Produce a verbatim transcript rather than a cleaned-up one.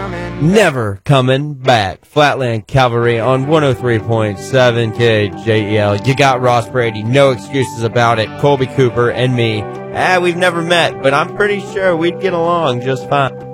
never coming back. Flatland Cavalry on one oh three point seven K J E L. You got Ross Brady, no excuses about it. Colby Cooper and me. Ah, we've never met, but I'm pretty sure we'd get along just fine.